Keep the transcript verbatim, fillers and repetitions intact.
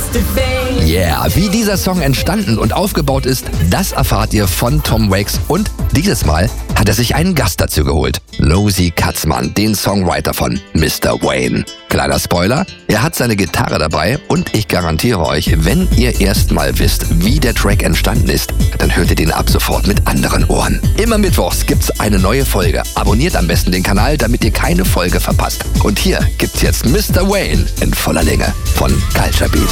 Yeah, wie dieser Song entstanden und aufgebaut ist, das erfahrt ihr von Tom Waits. Und dieses Mal hat er sich einen Gast dazu geholt. Nosy Katzmann, den Songwriter von Mister Wayne. Kleiner Spoiler, er hat seine Gitarre dabei und ich garantiere euch, wenn ihr erst mal wisst, wie der Track entstanden ist, dann hört ihr den ab sofort mit anderen Ohren. Immer mittwochs gibt's eine neue Folge. Abonniert am besten den Kanal, damit ihr keine Folge verpasst. Und hier gibt's jetzt Mister Wayne in voller Länge von Culture Beat.